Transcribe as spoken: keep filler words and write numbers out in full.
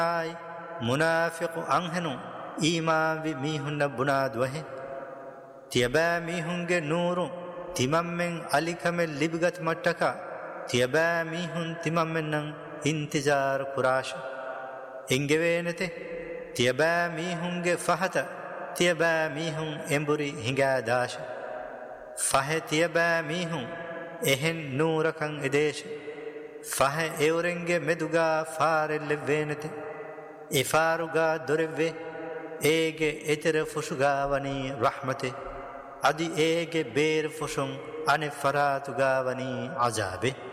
آي منافق أنهنو إيمان بي ميهن بناد وهي تيبا ميهنگ نورو تمامن عليكم لبغت متكا تيبا ميهن تمامن انتظار قراش إنجوينته تيبا ميهنگ فهت تيبا ميهن امبري هنگا داش فه تيبا ميهن اهن نوركن اديش فه اورنگ مدوغا فارل وينته افاروغا دوروي ايگه اتر فشوغا وني رحمته ادي ايگه بير فشون ان فراتوغا وني عذابه